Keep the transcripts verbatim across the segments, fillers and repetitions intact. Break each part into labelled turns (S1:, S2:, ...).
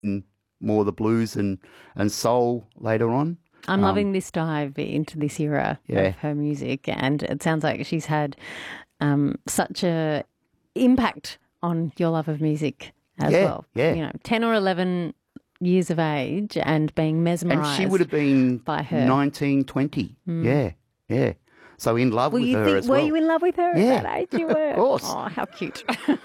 S1: in more the blues and, and soul later on.
S2: I'm
S1: Um,
S2: loving this dive into this era
S1: Yeah.
S2: of her music, and it sounds like she's had um, such a impact on your love of music as
S1: Yeah,
S2: well.
S1: yeah.
S2: You know, ten or eleven years of age and being mesmerised.
S1: And she would have been
S2: by her.
S1: nineteen, twenty. Yeah, yeah. So in love
S2: Were
S1: with
S2: you
S1: her
S2: think,
S1: as
S2: were
S1: well.
S2: you in love with her
S1: Yeah.
S2: at that age? You were.
S1: Of course.
S2: Oh, how cute.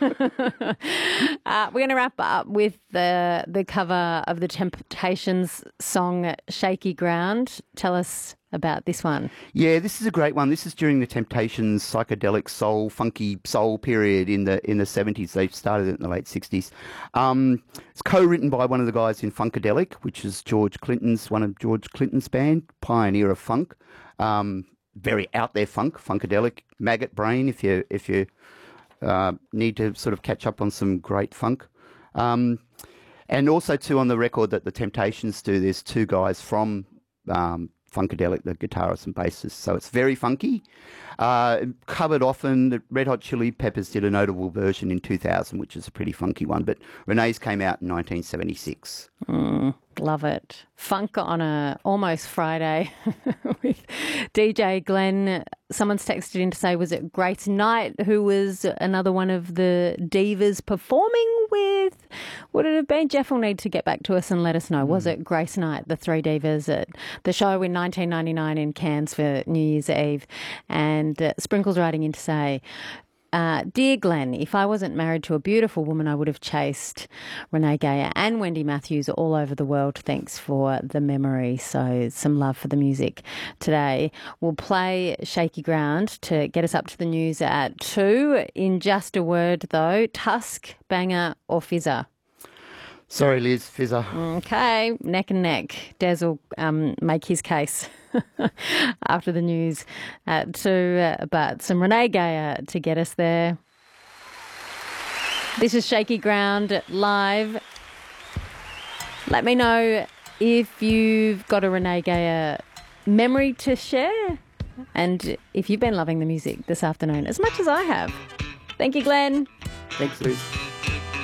S2: uh, we're going to wrap up with the the cover of the Temptations song "Shaky Ground." Tell us about this one.
S1: Yeah, this is a great one. This is during the Temptations' psychedelic soul, funky soul period in the in the seventies. They started it in the late sixties. Um, it's co-written by one of the guys in Funkadelic, which is George Clinton's one of George Clinton's band, pioneer of funk. Um, very out there funk, Funkadelic, Maggot Brain. If you if you uh, need to sort of catch up on some great funk. Um, and also too on the record that the Temptations do. There's two guys from um, Funkadelic, the guitarist and bassist. So it's very funky. Uh, covered often. The Red Hot Chili Peppers did a notable version in two thousand, which is a pretty funky one. But Renee's came out in nineteen seventy-six.
S2: Mm, love it. Funk on a almost Friday with D J Glenn. Someone's texted in to say, was it Grace Knight who was another one of the divas performing with? Would it have been? Jeff will need to get back to us and let us know. Mm. Was it Grace Knight, the three divas at the show in nineteen ninety-nine in Cairns for New Year's Eve? And uh, Sprinkle's writing in to say, Uh, dear Glenn, if I wasn't married to a beautiful woman, I would have chased Renee Geyer and Wendy Matthews all over the world. Thanks for the memory. So some love for the music today. We'll play Shaky Ground to get us up to the news at two. In just a word, though, Tusk, Banger or Fizzer?
S1: Sorry, Liz, Fizzer.
S2: Okay, neck and neck. Des will um, make his case after the news at two, uh, but some Renee Geyer to get us there. This is Shaky Ground live. Let me know if you've got a Renee Geyer memory to share and if you've been loving the music this afternoon as much as I have. Thank you, Glenn.
S1: Thanks, Liz.